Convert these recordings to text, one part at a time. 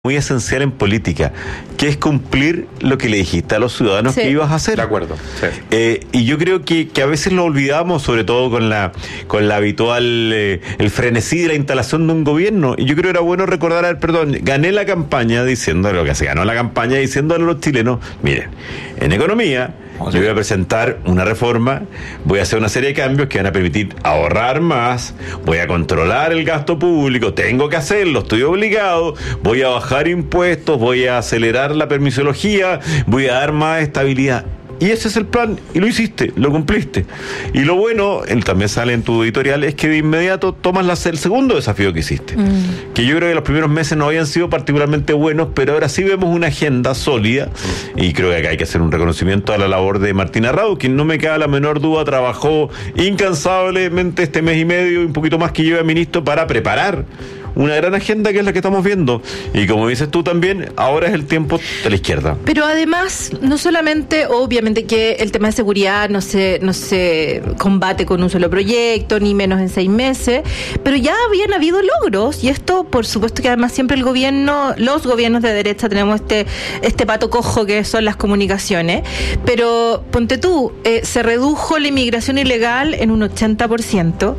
muy esencial en política, que es cumplir lo que le dijiste a los ciudadanos que ibas a hacer. De acuerdo. Sí. Y yo creo que a veces lo olvidamos, sobre todo con la habitual el frenesí de la instalación de un gobierno. Y yo creo que era bueno recordar, gané la campaña diciendo lo que se ganó la campaña diciéndole a los chilenos, miren, en economía yo voy a presentar una reforma, voy a hacer una serie de cambios que van a permitir ahorrar más, voy a controlar el gasto público, tengo que hacerlo, estoy obligado, voy a bajar impuestos, voy a acelerar la permisología, voy a dar más estabilidad. Y ese es el plan, y lo hiciste, lo cumpliste. Y lo bueno, también sale en tu editorial, es que de inmediato tomas el segundo desafío que hiciste. Que yo creo que los primeros meses no habían sido particularmente buenos, pero ahora sí vemos una agenda sólida, y creo que acá hay que hacer un reconocimiento a la labor de Martina Raúl, quien no me queda la menor duda, trabajó incansablemente este mes y medio, un poquito más que yo de ministro, para preparar una gran agenda que es la que estamos viendo. Y como dices tú también, ahora es el tiempo de la izquierda. Pero además, no solamente, obviamente, que el tema de seguridad no se combate con un solo proyecto, ni menos en 6 meses, pero ya habían habido logros, y esto, por supuesto que además siempre los gobiernos de derecha tenemos este pato cojo que son las comunicaciones, pero ponte tú, se redujo la inmigración ilegal en un 80%,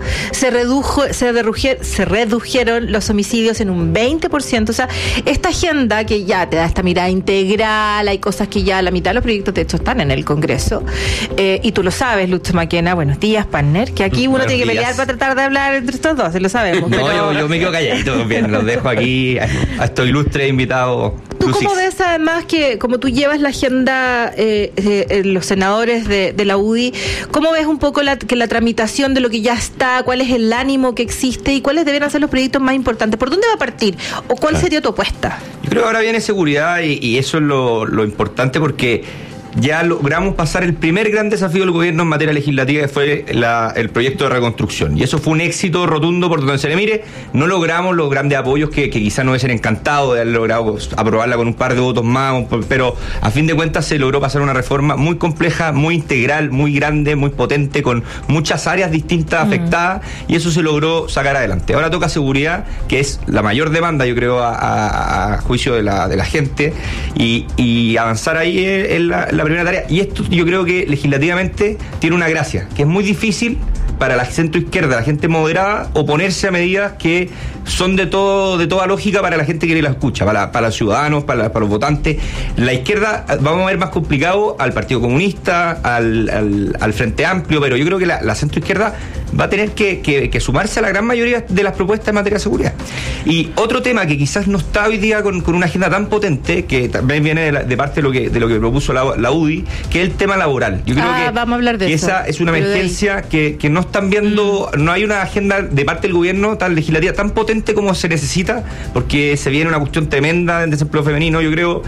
se redujeron los homicidios en un 20%, o sea, esta agenda que ya te da esta mirada integral, hay cosas que ya la mitad de los proyectos de hecho están en el Congreso, y tú lo sabes, Lucho Maquena, buenos días, partner, que aquí uno tiene que pelear para tratar de hablar entre estos dos, lo sabemos. No, pero... yo me quedo calladito, bien, los dejo aquí a estos ilustres invitados. ¿Tú cómo ves además que, como tú llevas la agenda, los senadores de la UDI, cómo ves un poco que la tramitación de lo que ya está, cuál es el ánimo que existe y cuáles deben ser los proyectos más importantes? ¿Por dónde va a partir? ¿O cuál sería tu apuesta? Yo creo que ahora viene seguridad y eso es lo importante, porque ya logramos pasar el primer gran desafío del gobierno en materia legislativa, que fue el proyecto de reconstrucción. Y eso fue un éxito rotundo por donde se le mire. No logramos los grandes apoyos que quizás nos hubiesen encantado de haber logrado aprobarla con un par de votos más, pero a fin de cuentas se logró pasar una reforma muy compleja, muy integral, muy grande, muy potente, con muchas áreas distintas afectadas, y eso se logró sacar adelante. Ahora toca seguridad, que es la mayor demanda, yo creo, a juicio de la gente, y avanzar ahí es la primera tarea. Y esto yo creo que legislativamente tiene una gracia, que es muy difícil para la centro izquierda, la gente moderada, oponerse a medidas que son de toda lógica para la gente que la escucha, para los ciudadanos, para los votantes. La izquierda vamos a ver más complicado al Partido Comunista, al Frente Amplio, pero yo creo que la centro izquierda va a tener que sumarse a la gran mayoría de las propuestas en materia de seguridad. Y otro tema que quizás no está hoy día con una agenda tan potente, que también viene de parte de lo que propuso la UDI, que es el tema laboral. Yo creo que vamos a hablar de eso. Esa es una emergencia que no están viendo, no hay una agenda de parte del gobierno tan legislativa, tan potente como se necesita, porque se viene una cuestión tremenda del desempleo femenino, yo creo,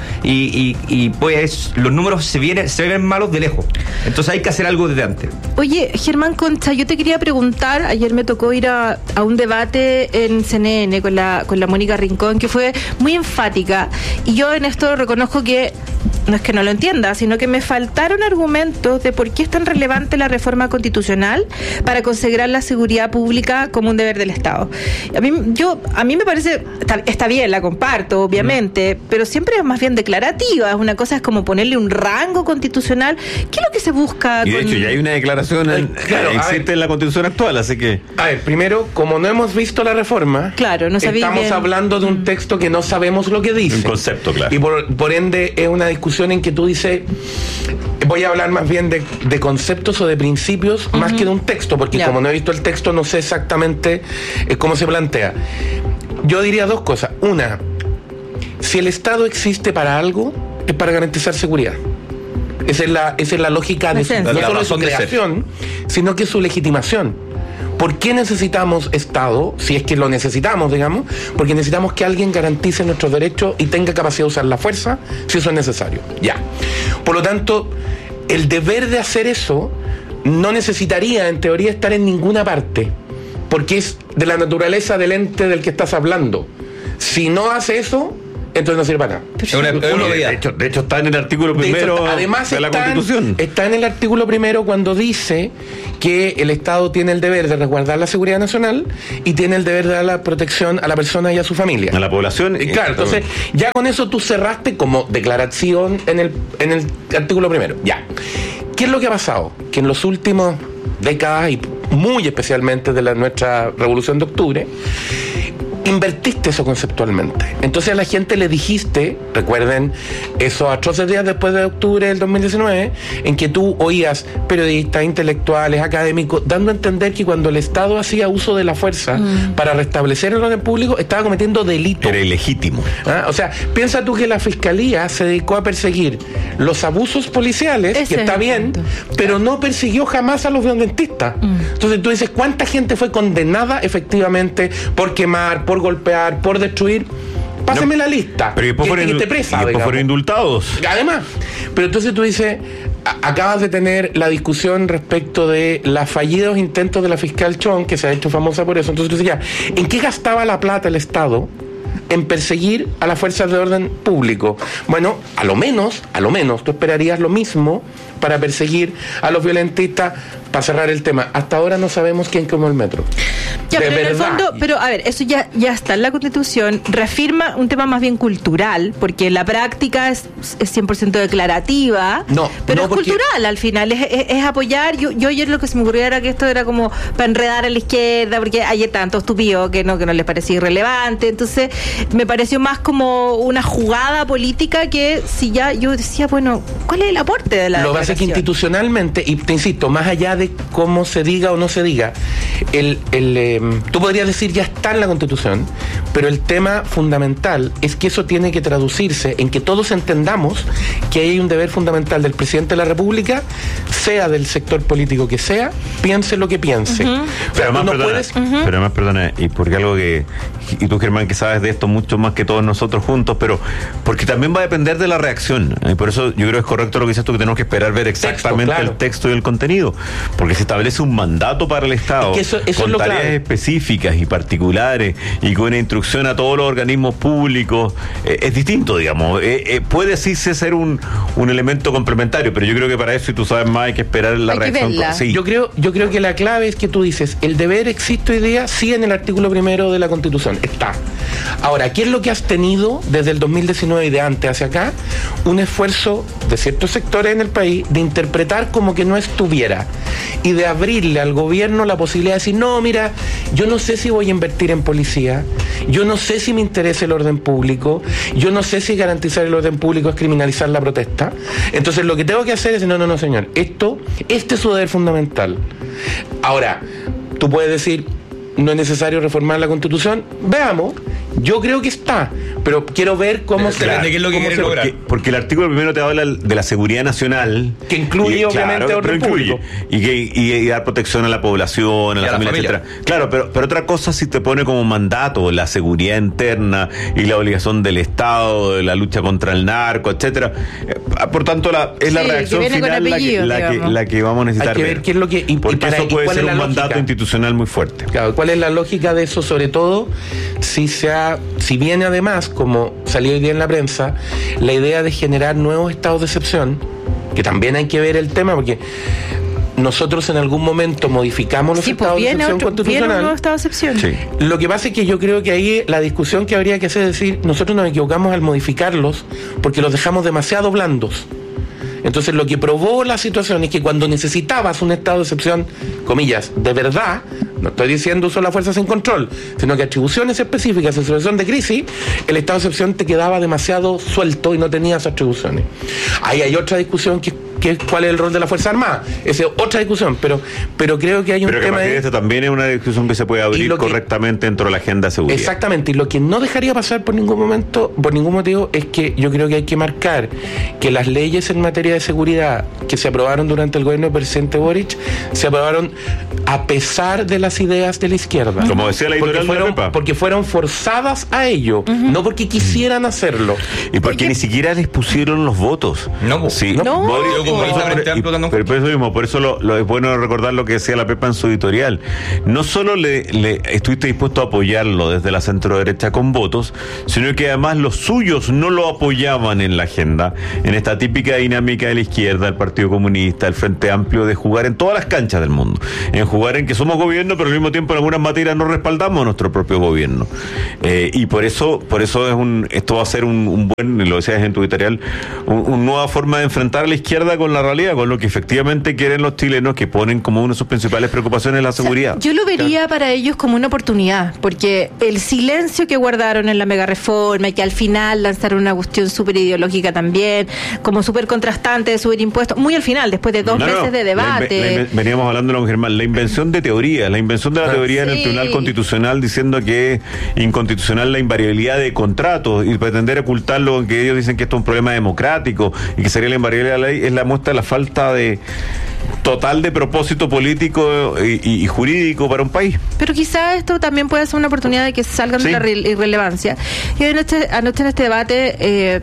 y pues los números se ven malos de lejos. Entonces hay que hacer algo desde antes. Oye, Germán Concha, yo te quería preguntar, ayer me tocó ir a un debate en CNN con la Mónica Rincón, que fue muy enfática, y yo en esto reconozco que no es que no lo entienda, sino que me faltaron argumentos de por qué es tan relevante la reforma constitucional para consagrar la seguridad pública como un deber del Estado. A mí me parece, está bien, la comparto, obviamente, pero siempre es más bien declarativa. Una cosa es como ponerle un rango constitucional. ¿Qué es lo que se busca? Y de hecho ya hay una declaración existe en la Constitución actual, así que... A ver, primero, como no hemos visto la reforma, no estamos hablando de un texto que no sabemos lo que dice. Un concepto, claro. Y por ende es una discusión en que tú dices, voy a hablar más bien de conceptos o de principios, más que de un texto, porque como no he visto el texto no sé exactamente cómo se plantea. Yo diría dos cosas. Una, si el Estado existe para algo, es para garantizar seguridad. Esa es la lógica de no solo su creación, sino que su legitimación. ¿Por qué necesitamos Estado? Si es que lo necesitamos, digamos, porque necesitamos que alguien garantice nuestros derechos y tenga capacidad de usar la fuerza si eso es necesario. Ya. Por lo tanto, el deber de hacer eso no necesitaría, en teoría, estar en ninguna parte, porque es de la naturaleza del ente del que estás hablando. Si no hace eso, entonces no sirve para nada. De hecho está en el artículo primero de la Constitución. Está en el artículo primero cuando dice que el Estado tiene el deber de resguardar la seguridad nacional y tiene el deber de dar la protección a la persona y a su familia. A la población. Claro, entonces ya con eso tú cerraste como declaración en el artículo primero. Ya. ¿Qué es lo que ha pasado? Que en los últimos décadas y muy especialmente de nuestra Revolución de Octubre, invertiste eso conceptualmente. Entonces a la gente le dijiste, recuerden esos atroces días después de octubre del 2019, en que tú oías periodistas, intelectuales, académicos, dando a entender que cuando el Estado hacía uso de la fuerza para restablecer el orden público, estaba cometiendo delito. Era ilegítimo. O sea, piensa tú que la Fiscalía se dedicó a perseguir los abusos policiales, que está bien, pero no persiguió jamás a los violentistas. Entonces tú dices, ¿cuánta gente fue condenada efectivamente por quemar, por golpear, por destruir? Pásame la lista. Pero después fueron indultados. Además, pero entonces tú dices, acabas de tener la discusión respecto de los fallidos intentos de la fiscal Chong, que se ha hecho famosa por eso. Entonces tú dices, ya, ¿en qué gastaba la plata el Estado en perseguir a las fuerzas de orden público? Bueno, a lo menos tú esperarías lo mismo para perseguir a los violentistas. Para cerrar el tema, hasta ahora no sabemos quién quemó el metro. Ya, pero en el fondo, pero a ver, eso ya está en la Constitución, reafirma un tema más bien cultural, porque la práctica es 100% declarativa, pero es cultural al final, es apoyar. Yo ayer lo que se me ocurrió era que esto era como para enredar a la izquierda, porque ayer tanto estúpido que no les parecía irrelevante, entonces me pareció más como una jugada política que si ya yo decía, bueno, ¿cuál es el aporte de la Lo que pasa es que institucionalmente, y te insisto, más allá de cómo se diga o no se diga, tú podrías decir ya está en la Constitución, pero el tema fundamental es que eso tiene que traducirse en que todos entendamos que hay un deber fundamental del presidente de la República, sea del sector político que sea, piense lo que piense. Pero además, perdona, y porque algo que, y tú, Germán, que sabes de esto mucho más que todos nosotros juntos, pero porque también va a depender de la reacción, y por eso yo creo que es correcto lo que dices tú, que tenemos que esperar ver exactamente el texto y el contenido, porque se establece un mandato para el Estado, eso con es tareas específicas y particulares, y con una instrucción a todos los organismos públicos. Es distinto, digamos. Puede sí ser un elemento complementario, pero yo creo que para eso, y tú sabes más, hay que esperar la reacción. Sí. Yo creo que la clave es que tú dices, el deber existe hoy día, sí, en el artículo primero de la Constitución, está. Ahora, ¿qué es lo que has tenido desde el 2019 y de antes hacia acá? Un esfuerzo de ciertos sectores en el país de interpretar como que no estuviera y de abrirle al gobierno la posibilidad de decir, no, mira, yo no sé si voy a invertir en policía, yo no sé si me interesa el orden público, yo no sé si garantizar el orden público es criminalizar la protesta. Entonces lo que tengo que hacer es decir, no, señor, este es su deber fundamental. Ahora, tú puedes decir, no es necesario reformar la Constitución, veamos. Yo creo que está, pero quiero ver cómo se ve. ¿Qué es lo que quiere lograr? Porque el artículo primero te habla de la seguridad nacional, que incluye obviamente orden público y dar protección a la población, a la familia, etcétera. Claro, pero otra cosa si te pone como mandato la seguridad interna y la obligación del Estado, de la lucha contra el narco, etcétera. Por tanto, es la reacción final la que vamos a necesitar. Hay que ver qué es lo que porque eso puede ser un mandato institucional muy fuerte. Claro, ¿cuál es la lógica de eso? Sobre todo si viene además, como salió hoy día en la prensa, la idea de generar nuevos estados de excepción, que también hay que ver el tema, porque nosotros en algún momento modificamos los estados de excepción constitucional. Un nuevo estado de excepción. Sí. Lo que pasa es que yo creo que ahí la discusión que habría que hacer es decir, nosotros nos equivocamos al modificarlos porque los dejamos demasiado blandos. Entonces lo que probó la situación es que cuando necesitabas un estado de excepción, comillas, de verdad, no estoy diciendo uso de la fuerza sin control, sino que atribuciones específicas en situación de crisis, el estado de excepción te quedaba demasiado suelto y no tenías atribuciones. Ahí hay otra discusión que cuál es el rol de la Fuerza Armada. Esa es otra discusión, pero creo que hay un tema de esto también es una discusión que se puede abrir correctamente dentro de la agenda de seguridad. Exactamente, y lo que no dejaría pasar por ningún motivo, es que yo creo que hay que marcar que las leyes en materia de seguridad que se aprobaron durante el gobierno del presidente Boric se aprobaron a pesar de las ideas de la izquierda. Como decía la editorial de Pepa. Porque fueron forzadas a ello, no porque quisieran hacerlo. Y porque ni siquiera les pusieron los votos. No. Sí. No. Pero por eso mismo, por eso lo es bueno recordar lo que decía la Pepa en su editorial. No solo le estuviste dispuesto a apoyarlo desde la centro derecha con votos, sino que además los suyos no lo apoyaban en la agenda, en esta típica dinámica de la izquierda, el Partido Comunista, el Frente Amplio, de jugar en todas las canchas del mundo, en jugar en que somos gobierno, pero al mismo tiempo en algunas materias no respaldamos a nuestro propio gobierno. Y por eso esto va a ser un buen, lo decías en tu editorial, una nueva forma de enfrentar a la izquierda con la realidad, con lo que efectivamente quieren los chilenos, que ponen como una de sus principales preocupaciones la seguridad. Yo lo vería para ellos como una oportunidad, porque el silencio que guardaron en la mega reforma y que al final lanzaron una cuestión súper ideológica también, como súper contrastante de subir impuestos, muy al final, después de dos meses de debate. Veníamos hablando, Germán, la invención de teoría, la invención de la teoría en el Tribunal Constitucional, diciendo que es inconstitucional la invariabilidad de contratos y pretender ocultarlo en que ellos dicen que esto es un problema democrático y que sería la invariabilidad de la ley, es la muestra de la falta de total de propósito político y jurídico para un país. Pero quizá esto también puede ser una oportunidad de que salgan de la irrelevancia. Y anoche en este debate,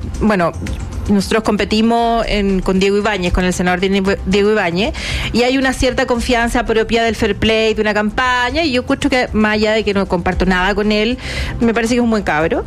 nosotros competimos con Diego Ibáñez, con el senador Diego Ibáñez, y hay una cierta confianza propia del fair play de una campaña, y yo encuentro que, más allá de que no comparto nada con él, me parece que es un buen cabro.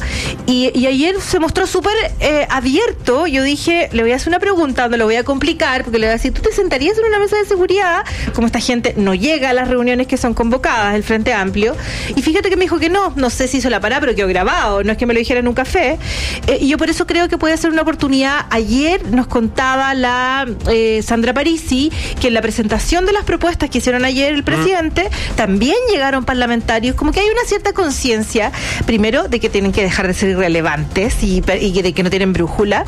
Y ayer se mostró súper abierto. Yo dije, le voy a hacer una pregunta donde lo voy a complicar, porque le voy a decir, ¿tú te sentarías en una mesa de seguridad? Como esta gente no llega a las reuniones que son convocadas del Frente Amplio, y fíjate que me dijo que no sé si hizo la parada, pero quedó grabado, no es que me lo dijera en un café, y yo por eso creo que puede ser una oportunidad. Ayer nos contaba la Sandra Parisi que en la presentación de las propuestas que hicieron ayer el presidente también llegaron parlamentarios, como que hay una cierta conciencia, primero, de que tienen que dejar de ser irrelevantes y de que no tienen brújula,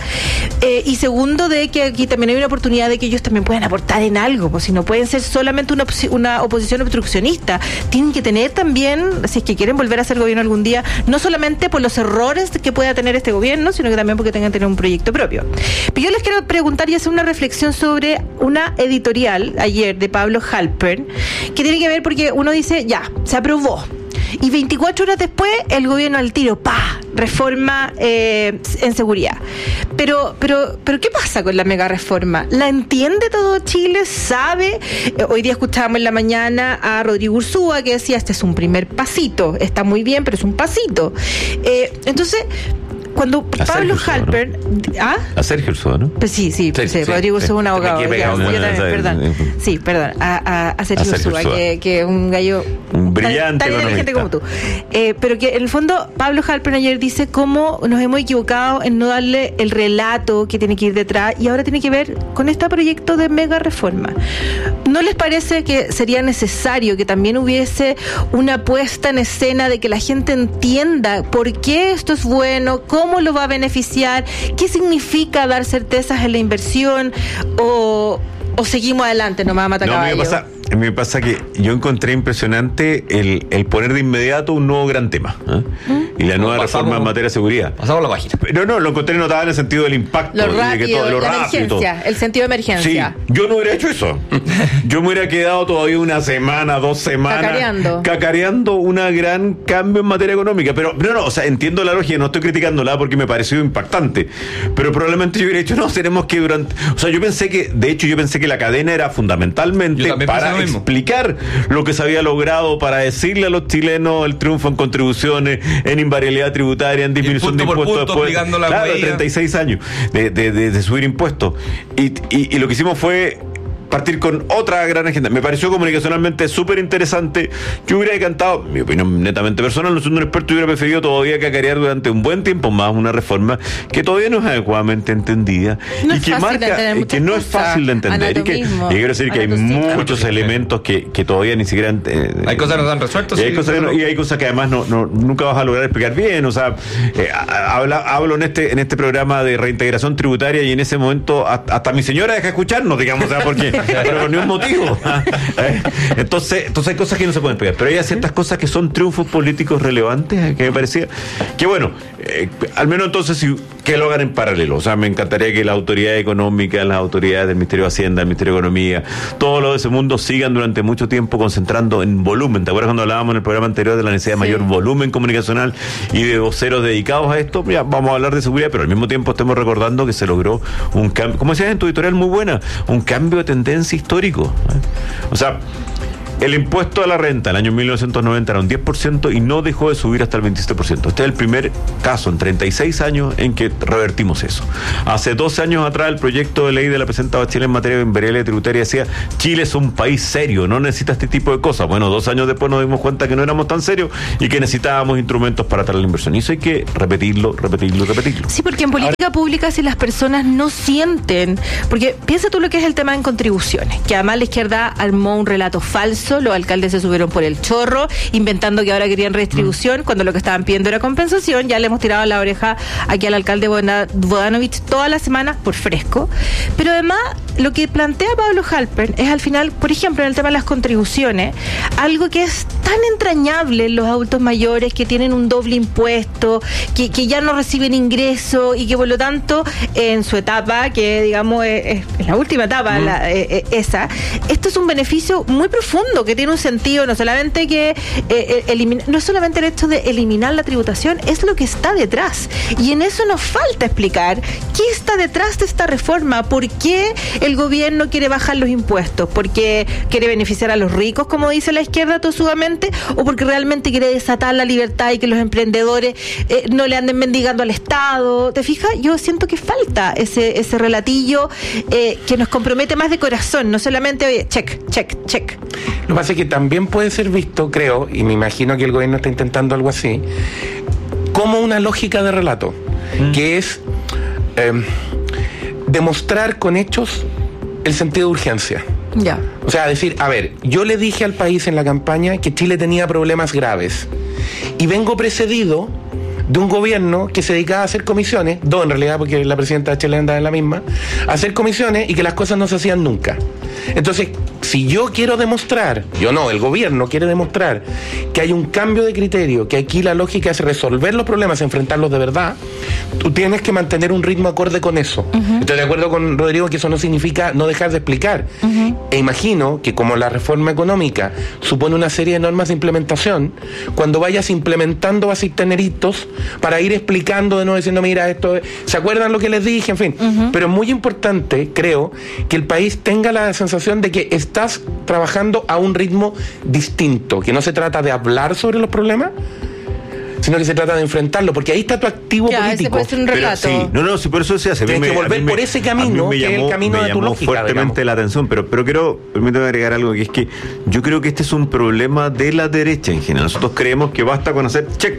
y segundo, de que aquí también hay una oportunidad de que ellos también puedan aportar en algo, pues si no pueden ser solamente una oposición obstruccionista, tienen que tener también, si es que quieren volver a ser gobierno algún día, no solamente por los errores que pueda tener este gobierno, sino que también porque tengan que tener un proyecto propio. Pero yo les quiero preguntar y hacer una reflexión sobre una editorial ayer de Pablo Halpern, que tiene que ver, porque uno dice, ya, se aprobó, y 24 horas después el gobierno al tiro, reforma en seguridad. Pero ¿qué pasa con la mega reforma? ¿La entiende todo Chile? ¿Sabe? Hoy día escuchábamos en la mañana a Rodrigo Ursúa que decía, este es un primer pasito, está muy bien, pero es un pasito. Entonces, cuando Pablo Halpern... A Sergio Ursúa, ¿no? Pues sí, Rodrigo Ursúa es un abogado. Perdón. A Sergio Ursúa, que es un gallo un brillante tan inteligente como tú. Pero que en el fondo Pablo Halpern ayer dice cómo nos hemos equivocado en no darle el relato que tiene que ir detrás, y ahora tiene que ver con este proyecto de mega reforma. ¿No les parece que sería necesario que también hubiese una puesta en escena de que la gente entienda por qué esto es bueno, cómo lo va a beneficiar, qué significa dar certezas en la inversión, o seguimos adelante nomás a matacaballo? A mí me pasa que yo encontré impresionante el poner de inmediato un nuevo gran tema, y la nueva reforma en materia de seguridad. Pasamos la página. No, lo encontré notable en el sentido del impacto. Lo rápido, el sentido de emergencia. Sí, yo no hubiera hecho eso. Yo me hubiera quedado todavía una semana, 2 semanas cacareando un gran cambio en materia económica. Pero no, o sea, entiendo la lógica, no estoy criticándola porque me pareció impactante. Pero probablemente yo hubiera dicho, tenemos que yo pensé que la cadena era fundamentalmente para explicar lo que se había logrado, para decirle a los chilenos el triunfo en contribuciones, en invariabilidad tributaria, en disminución de impuestos después, 36 años de subir impuestos, y lo que hicimos fue partir con otra gran agenda. Me pareció comunicacionalmente súper interesante. Yo hubiera decantado, mi opinión netamente personal, no soy un experto, hubiera preferido todavía cacarear durante un buen tiempo más una reforma que todavía no es adecuadamente entendida, y que marca, que no es fácil de entender, y quiero decir que hay muchos elementos que todavía ni siquiera hay cosas que no están resueltas, y hay cosas que además nunca vas a lograr explicar bien. O sea, hablo en este programa de reintegración tributaria, y en ese momento hasta mi señora deja escucharnos, digamos, o sea, porque pero por ningún motivo. Entonces hay cosas que no se pueden explicar, pero hay ciertas cosas que son triunfos políticos relevantes, que me parecía que, bueno, al menos entonces que lo hagan en paralelo. O sea, me encantaría que las autoridades económicas, las autoridades del Ministerio de Hacienda, del Ministerio de Economía, todo lo de ese mundo sigan durante mucho tiempo concentrando en volumen. ¿Te acuerdas cuando hablábamos en el programa anterior de la necesidad de mayor volumen comunicacional y de voceros dedicados a esto? Ya, vamos a hablar de seguridad, pero al mismo tiempo estamos recordando que se logró un cambio, como decías en tu editorial muy buena, un cambio de tendencia histórico. O sea, el impuesto a la renta en el año 1990 era un 10% y no dejó de subir hasta el 27%. Este es el primer caso en 36 años en que revertimos eso. Hace 12 años atrás el proyecto de ley de la presidenta Bachelet en materia imperial y tributaria decía: Chile es un país serio, no necesita este tipo de cosas. Bueno, 2 años después nos dimos cuenta que no éramos tan serios y que necesitábamos instrumentos para atraer la inversión. Y eso hay que repetirlo. Sí, porque en política pública, si las personas no sienten, porque piensa tú lo que es el tema en contribuciones, que además la izquierda armó un relato falso. Los alcaldes se subieron por el chorro, inventando que ahora querían redistribución, cuando lo que estaban pidiendo era compensación. Ya le hemos tirado la oreja aquí al alcalde Bodanovich todas las semanas por fresco. Pero además, lo que plantea Pablo Halpern es al final, por ejemplo, en el tema de las contribuciones, algo que es tan entrañable en los adultos mayores que tienen un doble impuesto, que ya no reciben ingreso y que por lo tanto, en su etapa, que digamos es la última etapa, esto es un beneficio muy profundo, que tiene un sentido, no solamente que no es solamente el hecho de eliminar la tributación, es lo que está detrás. Y en eso nos falta explicar qué está detrás de esta reforma, por qué el gobierno quiere bajar los impuestos, porque quiere beneficiar a los ricos, como dice la izquierda tosudamente, o porque realmente quiere desatar la libertad y que los emprendedores no le anden mendigando al Estado. ¿Te fijas? Yo siento que falta ese relatillo que nos compromete más de corazón, no solamente, oye, check. Lo que pasa es que también puede ser visto, creo, y me imagino que el gobierno está intentando algo así, como una lógica de relato, que es demostrar con hechos el sentido de urgencia. Ya. O sea, decir, a ver, yo le dije al país en la campaña que Chile tenía problemas graves y vengo precedido de un gobierno que se dedicaba a hacer comisiones, dos en realidad, porque la presidenta chilena andaba en la misma, a hacer comisiones y que las cosas no se hacían nunca. Entonces, si yo quiero demostrar, el gobierno quiere demostrar que hay un cambio de criterio, que aquí la lógica es resolver los problemas, enfrentarlos de verdad, tú tienes que mantener un ritmo acorde con eso. Estoy de acuerdo con Rodrigo que eso no significa no dejar de explicar. E imagino que como la reforma económica supone una serie de normas de implementación, cuando vayas implementando vas a tener hitos para ir explicando de nuevo, diciendo, mira, esto, ¿se acuerdan lo que les dije? En fin. Pero es muy importante, creo, que el país tenga la sensación de que estás trabajando a un ritmo distinto, que no se trata de hablar sobre los problemas, sino que se trata de enfrentarlo, porque ahí está tu activo político. Ese puede ser un relato. Pero sí, por eso se hace. Tienes que volver por ese camino, que es el camino de tu lógica. Fuertemente la atención, pero permíteme agregar algo, que es que yo creo que este es un problema de la derecha en general. Nosotros creemos que basta con hacer check,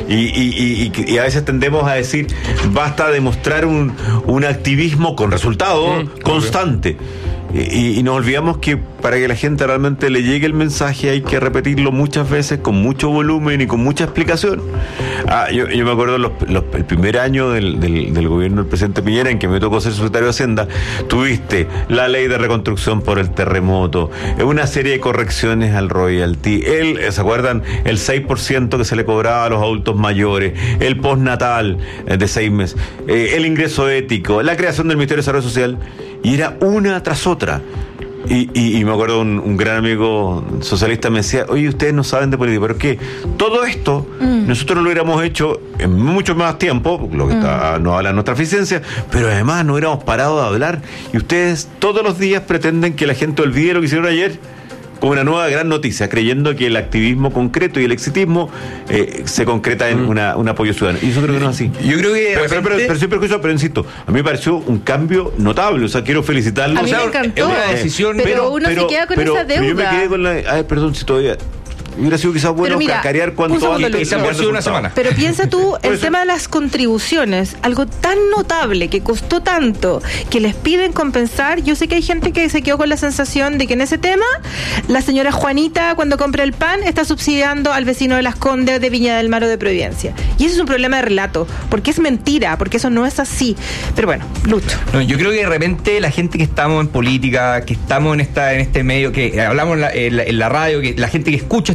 y a veces tendemos a decir, basta demostrar un activismo con resultado constante. Y nos olvidamos que para que la gente realmente le llegue el mensaje hay que repetirlo muchas veces con mucho volumen y con mucha explicación. Yo me acuerdo el primer año del gobierno del presidente Piñera, en que me tocó ser secretario de Hacienda, tuviste la ley de reconstrucción por el terremoto, una serie de correcciones al royalty, ¿se acuerdan? El 6% que se le cobraba a los adultos mayores, el postnatal de 6 meses, el ingreso ético, la creación del Ministerio de Desarrollo Social, y era una tras otra. Y me acuerdo un gran amigo socialista me decía, oye, ustedes no saben de política, pero ¿qué? Todo esto nosotros lo hubiéramos hecho en mucho más tiempo, lo que no habla nuestra eficiencia, pero además no hubiéramos parado de hablar, y ustedes todos los días pretenden que la gente olvide lo que hicieron ayer como una nueva gran noticia, creyendo que el activismo concreto y el exitismo se concreta en un apoyo ciudadano. Y eso creo que no es así. Yo creo que... Pero siempre escucho, pero insisto, a mí me pareció un cambio notable. O sea, quiero felicitarlo. A mí me encantó. Es una decisión... Pero uno se queda con esa deuda. Yo me quedé con la... perdón, si todavía... Hubiera sido quizás bueno cacarear cuanto antes. Quizás por sido una semana. Pero piensa tú, el tema de las contribuciones, algo tan notable, que costó tanto, que les piden compensar. Yo sé que hay gente que se quedó con la sensación de que en ese tema, la señora Juanita, cuando compra el pan, está subsidiando al vecino de Las Condes, de Viña del Mar o de Providencia. Y eso es un problema de relato, porque es mentira, porque eso no es así. Pero bueno, Lucho. No, yo creo que de repente la gente que estamos en política, que estamos en este medio, que hablamos en la radio, que la gente que escucha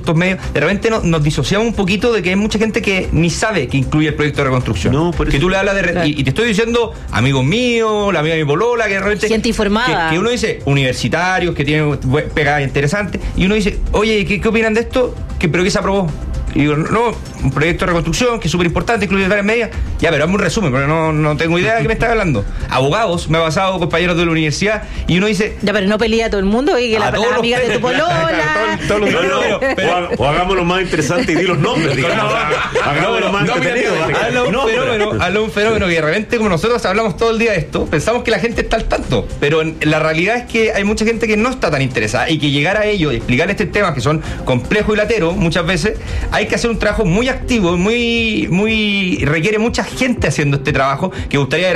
ciertos medios, de repente nos disociamos un poquito de que hay mucha gente que ni sabe que incluye el proyecto de reconstrucción. No, por eso. Que tú le hablas y te estoy diciendo amigos míos, la amiga de mi polola, que de repente... Gente informada. Que uno dice universitarios, que tienen pegadas interesantes, y uno dice, oye, ¿qué opinan de esto? ¿Pero qué se aprobó? Y digo, no, un proyecto de reconstrucción que es súper importante, incluye varias medidas. Ya, pero hazme un resumen, porque no tengo idea de qué me estás hablando. Abogados, me ha pasado compañeros de la universidad, y uno dice... Ya, pero no pelea a todo el mundo, y que las amigas de tu polola. O hagámoslo más interesante y di los nombres, digamos. Hagámoslo más entretenido. Habla un fenómeno que de repente, como nosotros hablamos todo el día de esto, pensamos que la gente está al tanto, pero la realidad es que hay mucha gente que no está tan interesada, y que llegar a ello y explicar este tema que son complejos y lateros, muchas veces hay que hacer un trabajo muy activo, requiere mucha gente haciendo este trabajo, que gustaría